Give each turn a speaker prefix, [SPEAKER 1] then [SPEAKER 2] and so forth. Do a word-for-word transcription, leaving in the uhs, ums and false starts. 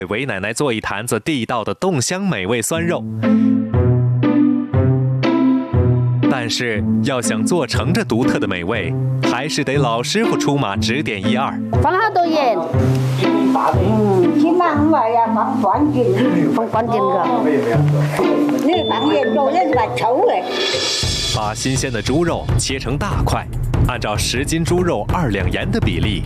[SPEAKER 1] 韦奶奶做一坛子地道的冻香美味酸肉。但是要想做成这独特的美味，还是得老师傅出马指点一二。
[SPEAKER 2] 放好多盐？
[SPEAKER 3] 嗯，起码我要放半斤。
[SPEAKER 2] 放半斤个。
[SPEAKER 3] 你放盐多，人把臭嘞。
[SPEAKER 1] 把新鲜的猪肉切成大块，按照十斤猪肉二两盐的比例